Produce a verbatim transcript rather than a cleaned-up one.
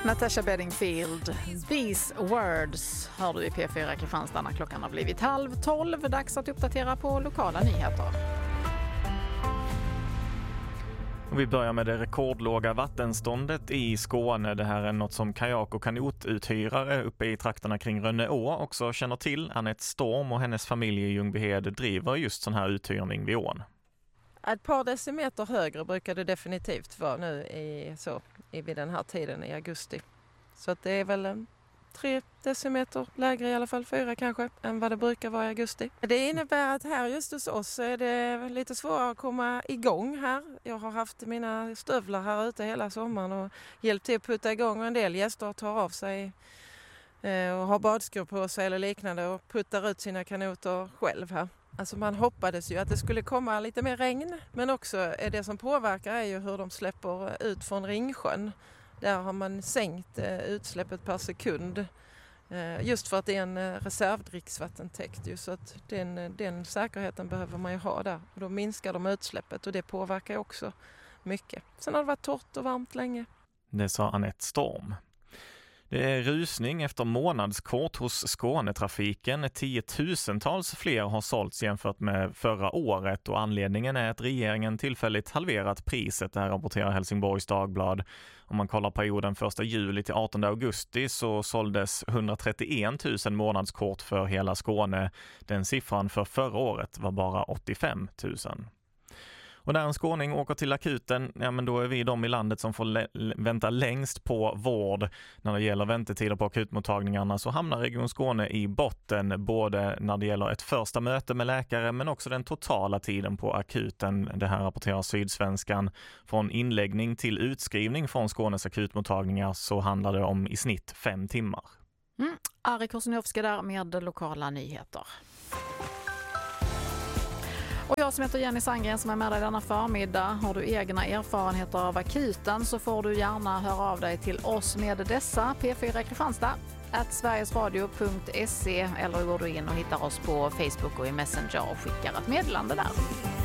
Natasha Bedingfield, These Words hör du i P fyra Kristianstad när klockan har blivit halv tolv. Dags att uppdatera på lokala nyheter. Och vi börjar med det rekordlåga vattenståndet i Skåne. Det här är något som kajak- och kanotuthyrare uppe i trakterna kring Rönneå också känner till. Annette Storm och hennes familj i Ljungbyhed driver just sån här uthyrning vid ån. Ett par decimeter högre brukar det definitivt vara nu i, så, i vid den här tiden i augusti. Så att det är väl en, tre decimeter lägre, i alla fall fyra kanske, än vad det brukar vara i augusti. Det innebär att här just hos oss är det lite svårare att komma igång här. Jag har haft mina stövlar här ute hela sommaren och hjälpt till att putta igång, och en del gäster tar av sig och har badskor på sig eller liknande och puttar ut sina kanoter själv här. Alltså man hoppades ju att det skulle komma lite mer regn, men också är det som påverkar är ju hur de släpper ut från Ringsjön. Där har man sänkt utsläppet per sekund just för att det är en reservdricksvattentäkt. Så att den, den säkerheten behöver man ju ha där. Och då minskar de utsläppet och det påverkar också mycket. Sen har det varit torrt och varmt länge. Det sa Annette Storm. Det är rusning efter månadskort hos Skånetrafiken. Tiotusentals fler har sålts jämfört med förra året, och anledningen är att regeringen tillfälligt halverat priset. Det här rapporterar Helsingborgs Dagblad. Om man kollar perioden första juli till artonde augusti så såldes hundratrettioen tusen månadskort för hela Skåne. Den siffran för förra året var bara åttiofem tusen. Och när en skåning åker till akuten, ja men då är vi de i landet som får lä- vänta längst på vård. När det gäller väntetider på akutmottagningarna så hamnar Region Skåne i botten, både när det gäller ett första möte med läkare men också den totala tiden på akuten. Det här rapporterar Sydsvenskan. Från inläggning till utskrivning från Skånes akutmottagningar så handlar det om i snitt fem timmar. Mm. Ari Korsnowski där med lokala nyheter. Och jag som heter Jenny Sandgren som är med dig denna förmiddag. Har du egna erfarenheter av akuten så får du gärna höra av dig till oss med dessa. P fyra Kristianstad at sverigesradio punkt se eller går du in och hittar oss på Facebook och i Messenger och skickar ett meddelande där.